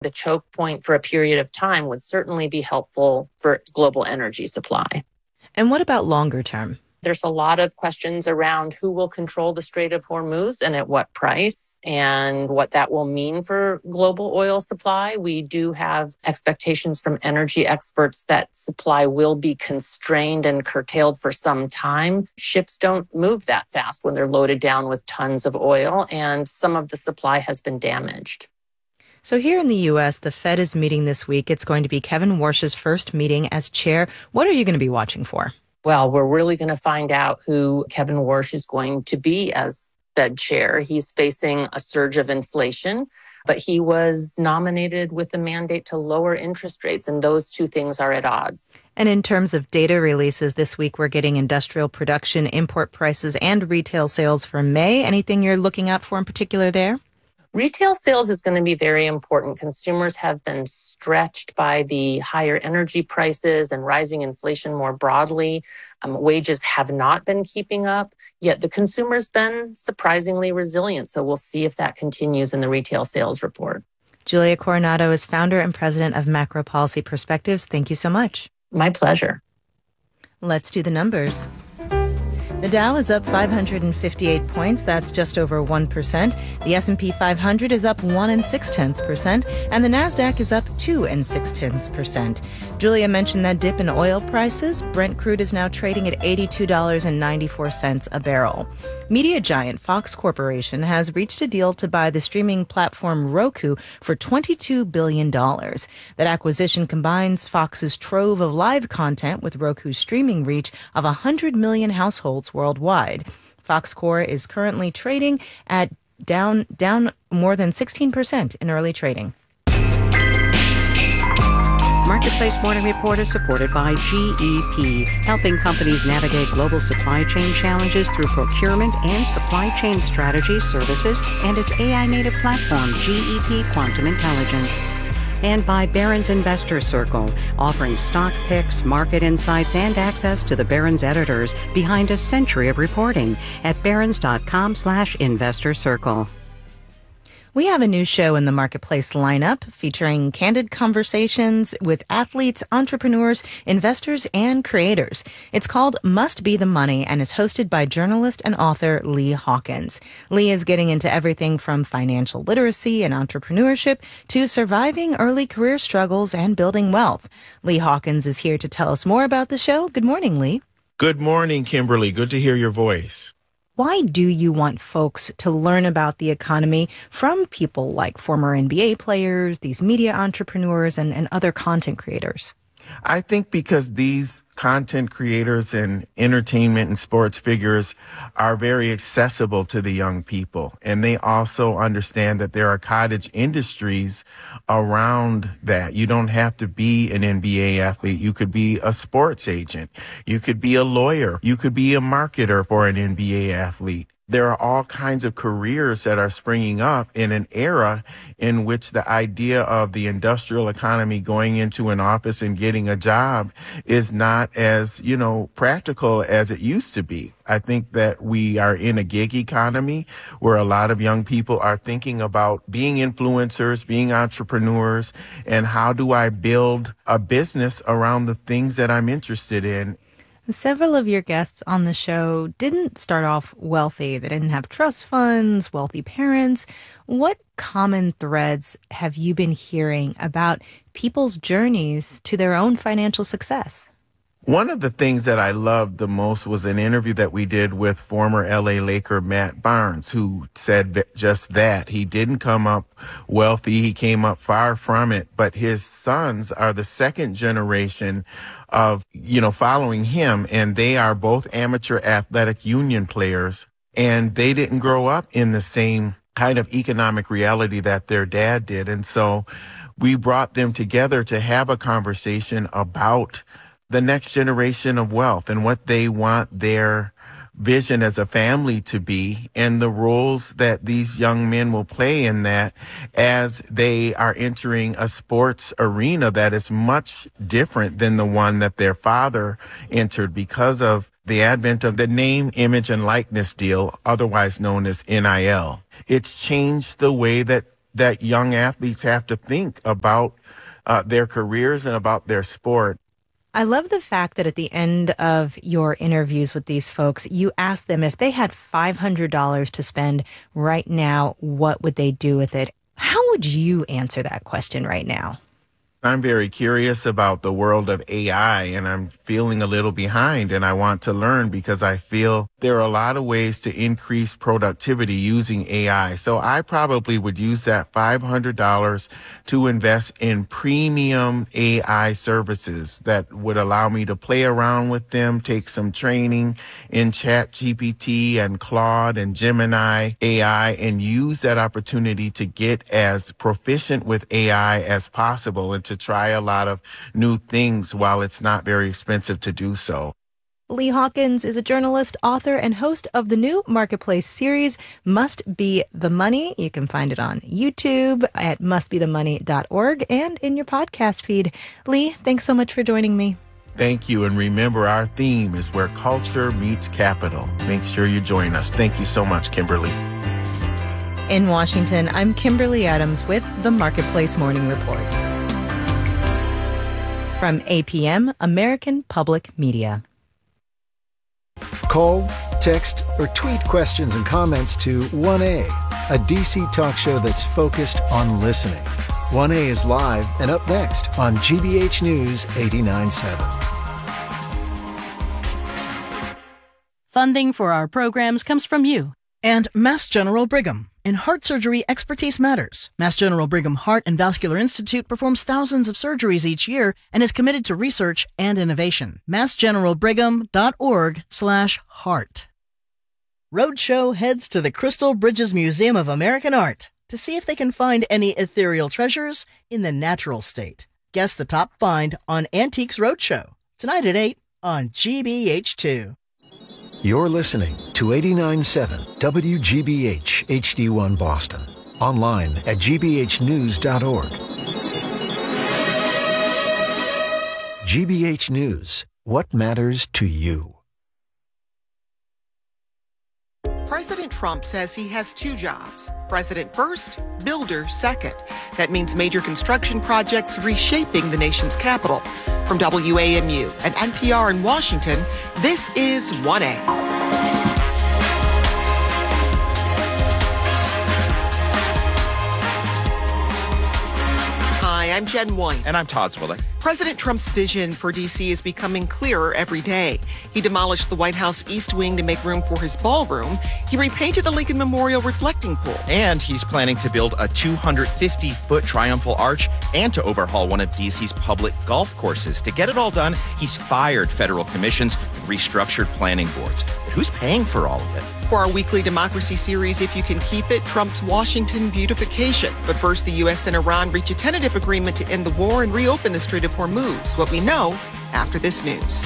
The choke point for a period of time would certainly be helpful for global energy supply. And what about longer term? There's a lot of questions around who will control the Strait of Hormuz and at what price and what that will mean for global oil supply. We do have expectations from energy experts that supply will be constrained and curtailed for some time. Ships don't move that fast when they're loaded down with tons of oil, and some of the supply has been damaged. So here in the U.S., the Fed is meeting this week. It's going to be Kevin Warsh's first meeting as chair. What are you going to be watching for? Well, we're really going to find out who Kevin Warsh is going to be as Fed chair. He's facing a surge of inflation, but he was nominated with a mandate to lower interest rates, and those two things are at odds. And in terms of data releases this week, we're getting industrial production, import prices, and retail sales for May. Anything you're looking out for in particular there? Retail sales is going to be very important. Consumers have been stretched by the higher energy prices and rising inflation more broadly. Wages have not been keeping up, yet the consumer's been surprisingly resilient. So we'll see if that continues in the retail sales report. Julia Coronado is founder and president of Macro Policy Perspectives. Thank you so much. My pleasure. Let's do the numbers. The Dow is up 558 points. That's just over 1%. The S&P 500 is up 1 0.6%, and the Nasdaq is up 2 0.6%. Julia mentioned that dip in oil prices. Brent crude is now trading at $82.94 a barrel. Media giant Fox Corporation has reached a deal to buy the streaming platform Roku for $22 billion. That acquisition combines Fox's trove of live content with Roku's streaming reach of 100 million households worldwide. Fox Corp is currently trading at down more than 16% in early trading. Marketplace Morning Report is supported by GEP, helping companies navigate global supply chain challenges through procurement and supply chain strategy services and its AI-native platform, GEP Quantum Intelligence. And by Barron's Investor Circle, offering stock picks, market insights, and access to the Barron's editors behind a century of reporting at barrons.com/investor circle. We have a new show in the Marketplace lineup featuring candid conversations with athletes, entrepreneurs, investors, and creators. It's called Must Be the Money and is hosted by journalist and author Lee Hawkins. Lee is getting into everything from financial literacy and entrepreneurship to surviving early career struggles and building wealth. Lee Hawkins is here to tell us more about the show. Good morning, Lee. Good morning, Kimberly. Good to hear your voice. Why do you want folks to learn about the economy from people like former NBA players, these media entrepreneurs, and other content creators? I think because these content creators and entertainment and sports figures are very accessible to the young people. And they also understand that there are cottage industries around that. You don't have to be an NBA athlete. You could be a sports agent. You could be a lawyer. You could be a marketer for an NBA athlete. There are all kinds of careers that are springing up in an era in which the idea of the industrial economy going into an office and getting a job is not as, practical as it used to be. I think that we are in a gig economy where a lot of young people are thinking about being influencers, being entrepreneurs, and how do I build a business around the things that I'm interested in. Several of your guests on the show didn't start off wealthy. They didn't have trust funds, wealthy parents. What common threads have you been hearing about people's journeys to their own financial success? One of the things that I loved the most was an interview that we did with former LA Laker Matt Barnes, who said just that. He didn't come up wealthy. He came up far from it. But his sons are the second generation of, following him. And they are both amateur athletic union players. And they didn't grow up in the same kind of economic reality that their dad did. And so we brought them together to have a conversation about the next generation of wealth and what they want their vision as a family to be and the roles that these young men will play in that as they are entering a sports arena that is much different than the one that their father entered because of the advent of the name, image, and likeness deal, otherwise known as NIL. It's changed the way that that young athletes have to think about their careers and about their sport. I love the fact that at the end of your interviews with these folks, you ask them if they had $500 to spend right now, what would they do with it? How would you answer that question right now? I'm very curious about the world of AI, and I'm feeling a little behind, and I want to learn because I feel there are a lot of ways to increase productivity using AI. So I probably would use that $500 to invest in premium AI services that would allow me to play around with them, take some training in ChatGPT and Claude and Gemini AI, and use that opportunity to get as proficient with AI as possible and to try a lot of new things while it's not very expensive to do so. Lee Hawkins is a journalist, author, and host of the new Marketplace series, Must Be the Money. You can find it on YouTube at mustbethemoney.org and in your podcast feed. Lee, thanks so much for joining me. Thank you. And remember, our theme is where culture meets capital. Make sure you join us. Thank you so much, Kimberly. In Washington, I'm Kimberly Adams with the Marketplace Morning Report. From APM, American Public Media. Call, text, or tweet questions and comments to 1A, a DC talk show that's focused on listening. 1A is live and up next on GBH News 89.7. Funding for our programs comes from you. And Mass General Brigham. In heart surgery, expertise matters. Mass General Brigham Heart and Vascular Institute performs thousands of surgeries each year and is committed to research and innovation. MassGeneralBrigham.org/heart. Roadshow heads to the Crystal Bridges Museum of American Art to see if they can find any ethereal treasures in the natural state. Guess the top find on Antiques Roadshow, tonight at 8 on GBH2. You're listening to 89.7 WGBH HD1 Boston. Online at gbhnews.org. GBH News. What matters to you? President Trump says he has two jobs. President first, builder second. That means major construction projects reshaping the nation's capital. From WAMU and NPR in Washington, this is 1A. Hi, I'm Jen White. And I'm Todd Swillick. President Trump's vision for D.C. is becoming clearer every day. He demolished the White House East Wing to make room for his ballroom. He repainted the Lincoln Memorial reflecting pool. And he's planning to build a 250-foot triumphal arch and to overhaul one of D.C.'s public golf courses. To get it all done, he's fired federal commissions and restructured planning boards. But who's paying for all of it? For our weekly democracy series, If You Can Keep It, Trump's Washington beautification. But first, the U.S. and Iran reach a tentative agreement to end the war and reopen the Strait of Hormuz. What we know after this news.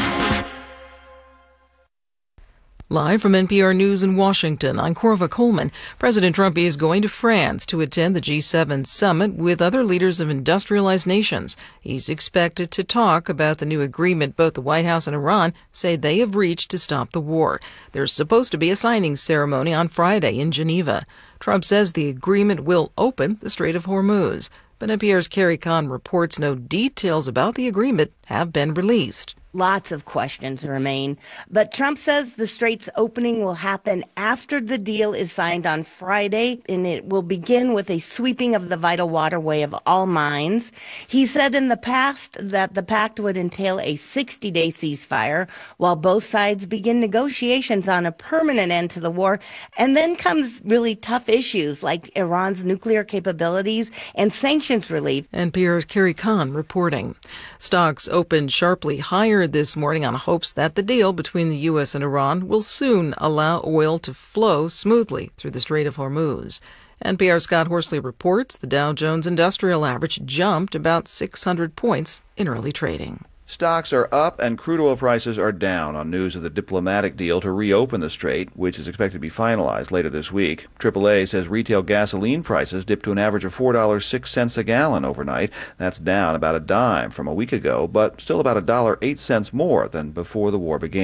Live from NPR News in Washington, I'm Corva Coleman. President Trump is going to France to attend the G7 summit with other leaders of industrialized nations. He's expected to talk about the new agreement both the White House and Iran say they have reached to stop the war. There's supposed to be a signing ceremony on Friday in Geneva. Trump says the agreement will open the Strait of Hormuz. But NPR's Carrie Kahn reports no details about the agreement have been released. Lots of questions remain, but Trump says the strait's opening will happen after the deal is signed on Friday, and it will begin with a sweeping of the vital waterway of all mines. He said in the past that the pact would entail a 60-day ceasefire while both sides begin negotiations on a permanent end to the war. And then comes really tough issues like Iran's nuclear capabilities and sanctions relief. NPR's Carrie Kahn reporting. Stocks opened sharply higher this morning on hopes that the deal between the U.S. and Iran will soon allow oil to flow smoothly through the Strait of Hormuz. NPR's Scott Horsley reports the Dow Jones Industrial Average jumped about 600 points in early trading. Stocks are up and crude oil prices are down on news of the diplomatic deal to reopen the strait, which is expected to be finalized later this week. AAA says retail gasoline prices dipped to an average of $4.06 a gallon overnight. That's down about a dime from a week ago, but still about $1.08 more than before the war began.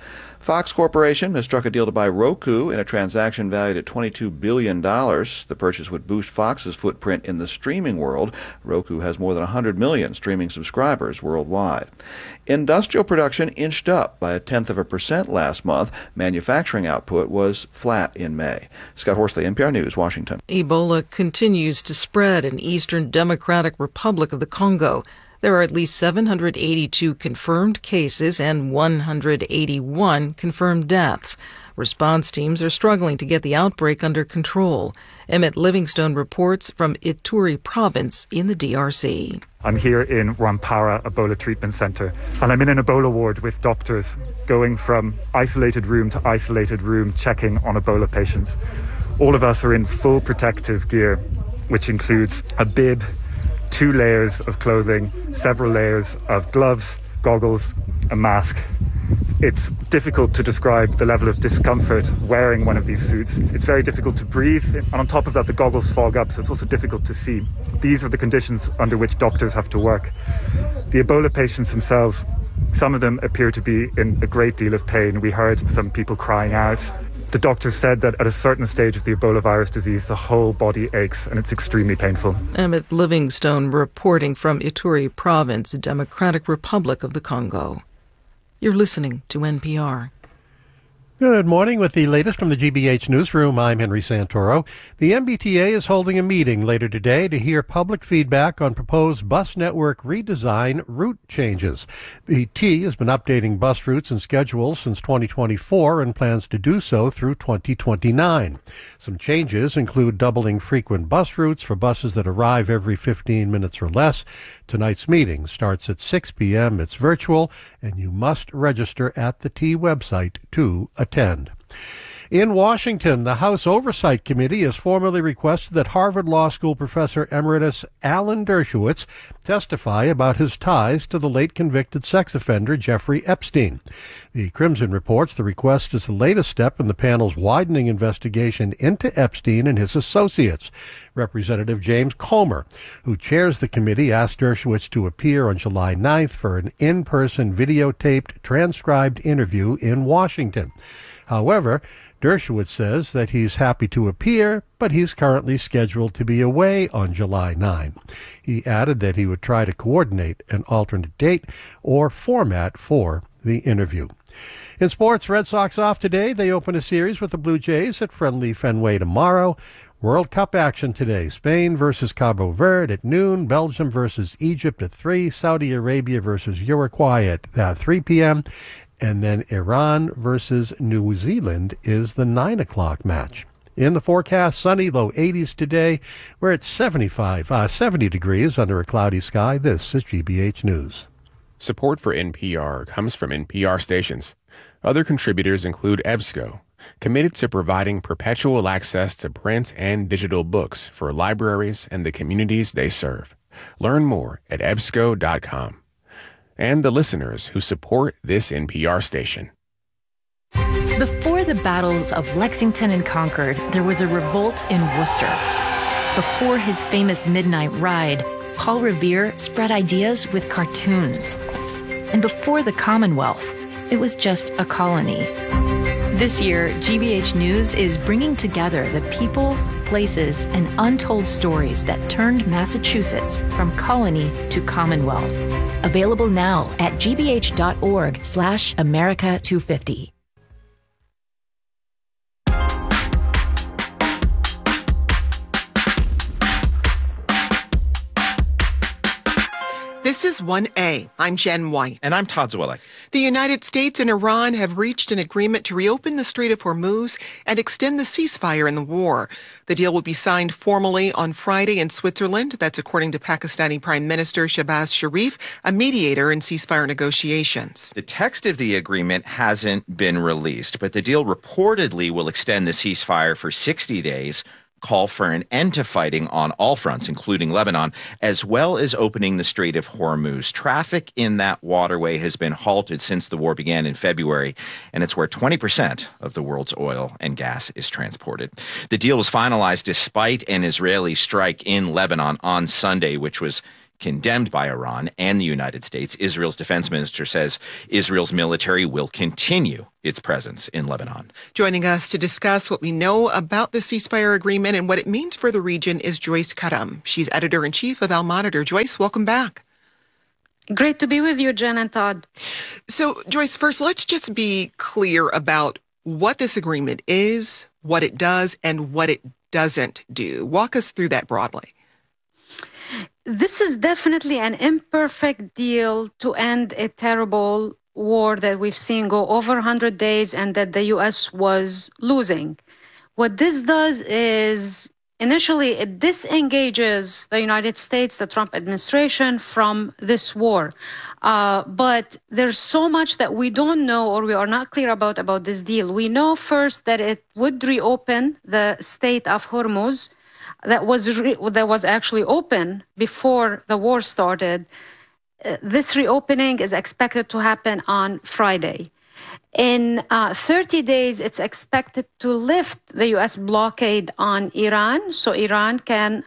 Fox Corporation has struck a deal to buy Roku in a transaction valued at $22 billion. The purchase would boost Fox's footprint in the streaming world. Roku has more than 100 million streaming subscribers worldwide. Industrial production inched up by 0.1% last month. Manufacturing output was flat in May. Scott Horsley, NPR News, Washington. Ebola continues to spread in Eastern Democratic Republic of the Congo. There are at least 782 confirmed cases and 181 confirmed deaths. Response teams are struggling to get the outbreak under control. Emmett Livingstone reports from Ituri province in the DRC. I'm here in Rwampara Ebola Treatment Center, and I'm in an Ebola ward with doctors going from isolated room to isolated room checking on Ebola patients. All of us are in full protective gear, which includes a bib, 2 layers of clothing, several layers of gloves, goggles, a mask. It's difficult to describe the level of discomfort wearing one of these suits. It's very difficult to breathe, and on top of that, the goggles fog up, so it's also difficult to see. These are the conditions under which doctors have to work. The Ebola patients themselves, some of them appear to be in a great deal of pain. We heard some people crying out. The doctors said that at a certain stage of the Ebola virus disease, the whole body aches and it's extremely painful. Emmett Livingstone reporting from Ituri province, Democratic Republic of the Congo. You're listening to NPR. Good morning. With the latest from the GBH newsroom, I'm Henry Santoro. The MBTA is holding a meeting later today to hear public feedback on proposed bus network redesign route changes. The T has been updating bus routes and schedules since 2024 and plans to do so through 2029. Some changes include doubling frequent bus routes for buses that arrive every 15 minutes or less. Tonight's meeting starts at 6 p.m. It's virtual, and you must register at the T website to attend. In Washington, the House Oversight Committee has formally requested that Harvard Law School professor emeritus Alan Dershowitz testify about his ties to the late convicted sex offender Jeffrey Epstein. The Crimson reports the request is the latest step in the panel's widening investigation into Epstein and his associates. Representative James Comer, who chairs the committee, asked Dershowitz to appear on July 9th for an in-person videotaped, transcribed interview in Washington. However, Dershowitz says that he's happy to appear, but he's currently scheduled to be away on July 9. He added that he would try to coordinate an alternate date or format for the interview. In sports, Red Sox off today. They open a series with the Blue Jays at friendly Fenway tomorrow. World Cup action today. Spain versus Cabo Verde at noon. Belgium versus Egypt at 3. Saudi Arabia versus Uruguay at 3 p.m. And then Iran versus New Zealand is the 9 o'clock match. In the forecast, sunny, low 80s today. We're at 70 degrees under a cloudy sky. This is GBH News. Support for NPR comes from NPR stations. Other contributors include EBSCO, committed to providing perpetual access to print and digital books for libraries and the communities they serve. Learn more at ebsco.com. And the listeners who support this NPR station. Before the battles of Lexington and Concord, there was a revolt in Worcester. Before his famous midnight ride, Paul Revere spread ideas with cartoons. And before the Commonwealth, it was just a colony. This year, GBH News is bringing together the people, places, and untold stories that turned Massachusetts from colony to Commonwealth. Available now at gbh.org/America250. This is 1A. I'm Jen White. And I'm Todd Zwillig. The United States and Iran have reached an agreement to reopen the Strait of Hormuz and extend the ceasefire in the war. The deal will be signed formally on Friday in Switzerland. That's according to Pakistani Prime Minister Shehbaz Sharif, a mediator in ceasefire negotiations. The text of the agreement hasn't been released, but the deal reportedly will extend the ceasefire for 60 days, call for an end to fighting on all fronts, including Lebanon, as well as opening the Strait of Hormuz. Traffic in that waterway has been halted since the war began in February, and it's where 20% of the world's oil and gas is transported. The deal was finalized despite an Israeli strike in Lebanon on Sunday, which was condemned by Iran and the United States. Israel's defense minister says Israel's military will continue its presence in Lebanon. Joining us to discuss what we know about the ceasefire agreement and what it means for the region is Joyce Karam. She's editor-in-chief of Al-Monitor. Joyce, welcome back. Great to be with you, Jen and Todd. So, Joyce, first, let's just be clear about what this agreement is, what it does, and what it doesn't do. Walk us through that broadly. This is definitely an imperfect deal to end a terrible war that we've seen go over 100 days and that the U.S. was losing. What this does is, initially, it disengages the United States, the Trump administration, from this war. But there's so much that we don't know or we are not clear about this deal. We know first that it would reopen the Strait of Hormuz that was actually open before the war started. This reopening is expected to happen on Friday. In 30 days, it's expected to lift the U.S. blockade on Iran, so Iran can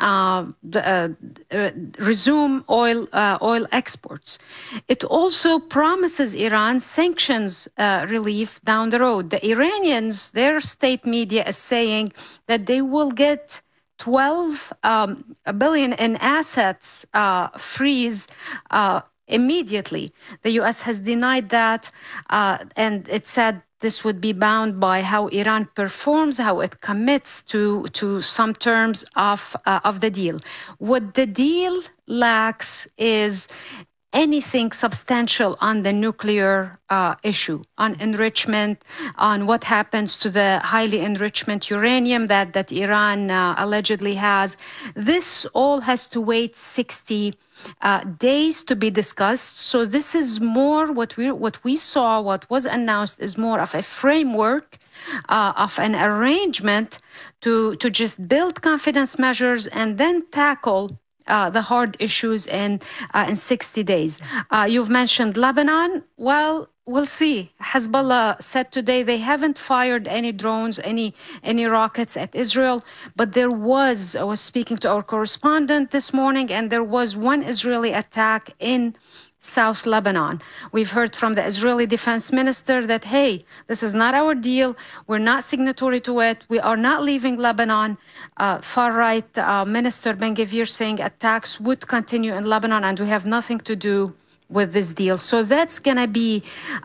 resume oil exports. It also promises Iran sanctions relief down the road. The Iranians, their state media is saying that they will get $12 billion in assets freeze immediately. The U.S. has denied that, and it said this would be bound by how Iran performs, how it commits to some terms of the deal. What the deal lacks is anything substantial on the nuclear issue, on enrichment, on what happens to the highly enrichment uranium that Iran allegedly has. This all has to wait 60 days to be discussed. So this is more what we saw, what was announced is more of a framework of an arrangement to just build confidence measures and then tackle the hard issues in 60 days. You've mentioned Lebanon. Well, we'll see. Hezbollah said today they haven't fired any drones, any rockets at Israel, but I was speaking to our correspondent this morning, and there was one Israeli attack in South Lebanon. We've heard from the Israeli defense minister that, hey, this is not our deal. We're not signatory to it. We are not leaving Lebanon. Far-right Minister Ben-Gvir saying attacks would continue in Lebanon and we have nothing to do with this deal. So that's going to be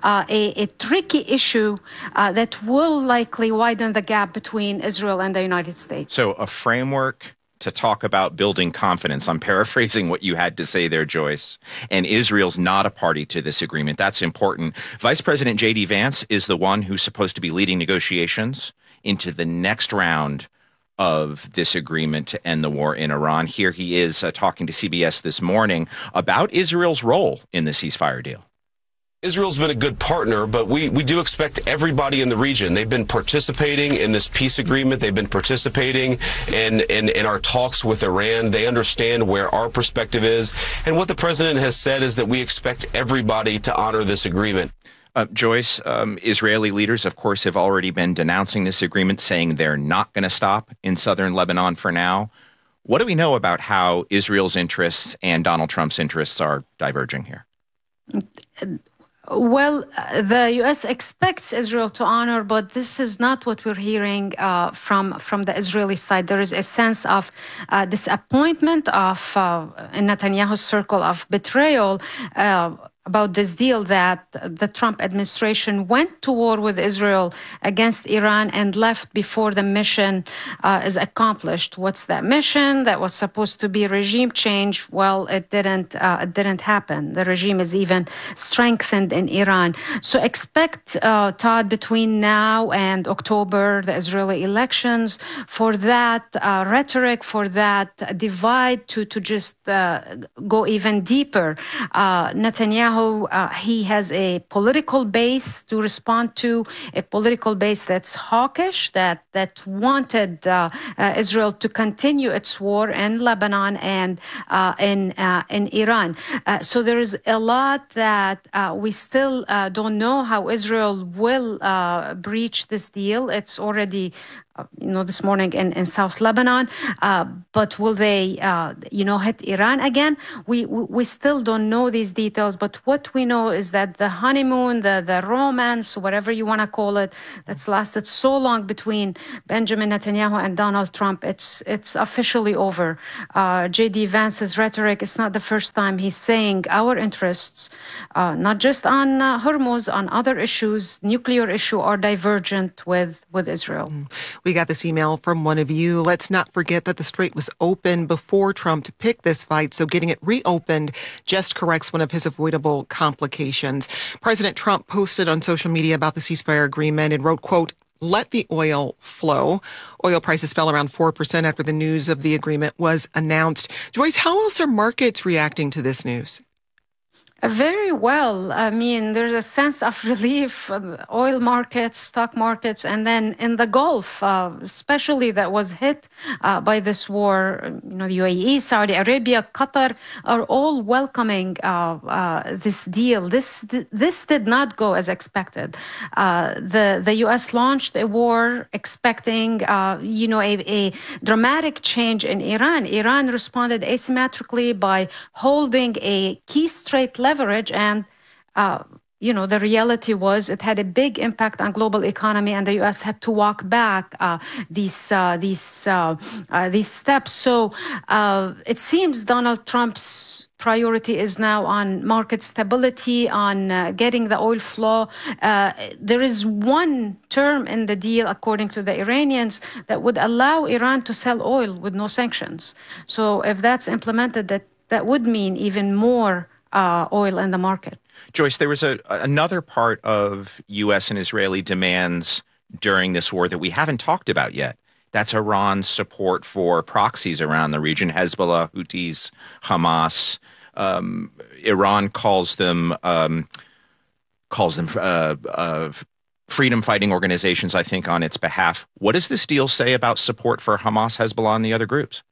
a tricky issue that will likely widen the gap between Israel and the United States. So a framework to talk about building confidence. I'm paraphrasing what you had to say there, Joyce. And Israel's not a party to this agreement. That's important. Vice President J.D. Vance is the one who's supposed to be leading negotiations into the next round of this agreement to end the war in Iran. Here he is talking to CBS this morning about Israel's role in the ceasefire deal. Israel's been a good partner, but we do expect everybody in the region. They've been participating in this peace agreement. They've been participating in our talks with Iran. They understand where our perspective is. And what the president has said is that we expect everybody to honor this agreement. Joyce, Israeli leaders, of course, have already been denouncing this agreement, saying they're not going to stop in southern Lebanon for now. What do we know about how Israel's interests and Donald Trump's interests are diverging here? Well, the U.S. expects Israel to honor, but this is not what we're hearing from the Israeli side. There is a sense of disappointment in Netanyahu's circle of betrayal about this deal that the Trump administration went to war with Israel against Iran and left before the mission is accomplished. What's that mission? That was supposed to be regime change. Well, it didn't happen. The regime is even strengthened in Iran. So expect, Todd, between now and October, the Israeli elections, for that rhetoric, for that divide to just go even deeper. Netanyahu, he has a political base to respond to, a political base that's hawkish, that wanted Israel to continue its war in Lebanon and in Iran. So there is a lot that we still don't know how Israel will breach this deal. It's already this morning in South Lebanon. But will they, hit Iran again? We still don't know these details. But what we know is that the honeymoon, the romance, whatever you want to call it, that's lasted so long between Benjamin Netanyahu and Donald Trump, it's officially over. J.D. Vance's rhetoric, it's not the first time he's saying our interests, not just on Hormuz, on other issues, nuclear issue, are divergent with Israel. We got this email from one of you. Let's not forget that the strait was open before Trump to pick this fight, so getting it reopened just corrects one of his avoidable complications. President Trump posted on social media about the ceasefire agreement and wrote, quote, "Let the oil flow." Oil prices fell around 4% after the news of the agreement was announced. Joyce, how else are markets reacting to this news? Very well. I mean, there's a sense of relief, oil markets, stock markets, and then in the Gulf, especially that was hit by this war, the UAE, Saudi Arabia, Qatar are all welcoming this deal. This did not go as expected. The U.S. launched a war expecting, a dramatic change in Iran. Iran responded asymmetrically by holding a key strait leverage, and the reality was it had a big impact on global economy, and the U.S. had to walk back these steps. So it seems Donald Trump's priority is now on market stability, on getting the oil flow. There is one term in the deal, according to the Iranians, that would allow Iran to sell oil with no sanctions. So if that's implemented, that would mean even more oil in the market. Joyce, there was another part of U.S. and Israeli demands during this war that we haven't talked about yet. That's Iran's support for proxies around the region, Hezbollah, Houthis, Hamas. Iran calls them freedom-fighting organizations, I think, on its behalf. What does this deal say about support for Hamas, Hezbollah, and the other groups?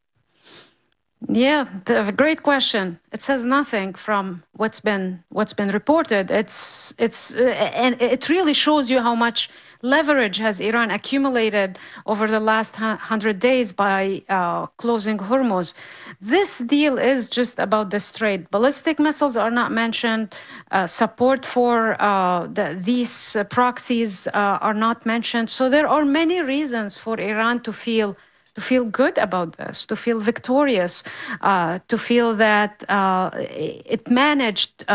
Yeah, a great question. It says nothing from what's been reported. And it really shows you how much leverage has Iran accumulated over the last 100 days by closing Hormuz. This deal is just about the strait. Ballistic missiles are not mentioned. Support for these proxies are not mentioned. So there are many reasons for Iran to feel good about this, to feel victorious, to feel that it managed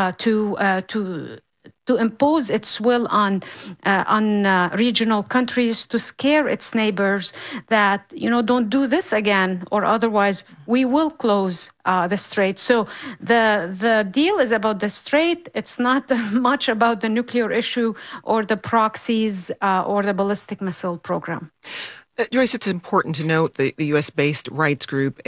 to impose its will on regional countries, to scare its neighbors that, don't do this again, or otherwise we will close the strait. So the deal is about the strait. It's not much about the nuclear issue or the proxies or the ballistic missile program. Joyce, it's important to note that the U.S.-based rights group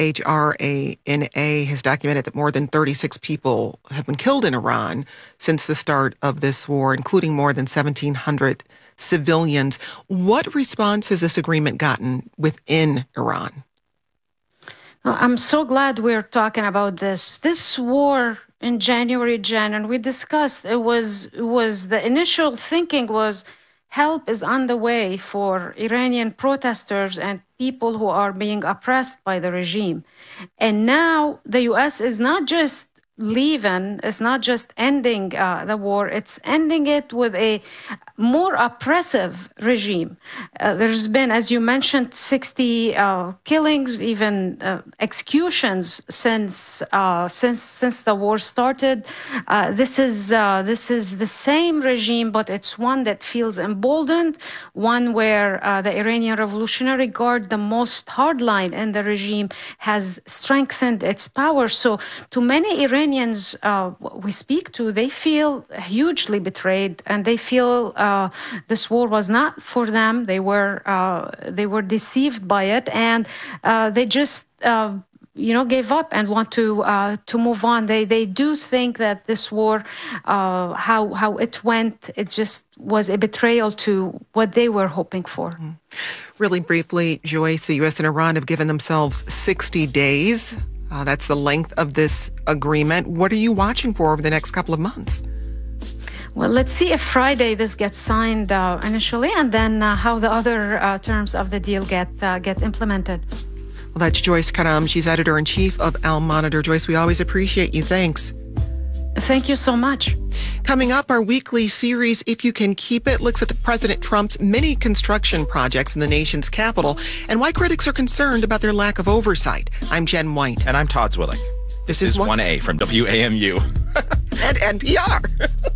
HRANA has documented that more than 36 people have been killed in Iran since the start of this war, including more than 1,700 civilians. What response has this agreement gotten within Iran? I'm so glad we're talking about this. This war in January, and we discussed, it was the initial thinking was help is on the way for Iranian protesters and people who are being oppressed by the regime. And now the U.S. is not just leaving, it's not just ending the war, it's ending it with a more oppressive regime. There's been, as you mentioned, 60 killings, even executions since the war started. This is the same regime, but it's one that feels emboldened, one where the Iranian Revolutionary Guard, the most hardline in the regime, has strengthened its power. So to many Iranians we speak to, they feel hugely betrayed, and they feel this war was not for them. They were deceived by it, and they just gave up and want to move on. They do think that this war, how it went, it just was a betrayal to what they were hoping for. Mm-hmm. Really briefly, Joyce, the U.S. and Iran have given themselves 60 days. That's the length of this agreement. What are you watching for over the next couple of months? Well, let's see if Friday this gets signed initially, and then how the other terms of the deal get implemented. Well, that's Joyce Karam. She's editor-in-chief of Al-Monitor. Joyce, we always appreciate you. Thanks. Thank you so much. Coming up, our weekly series, If You Can Keep It, looks at President Trump's many construction projects in the nation's capital and why critics are concerned about their lack of oversight. I'm Jen White. And I'm Todd Zwilling. This is 1A from WAMU. And NPR.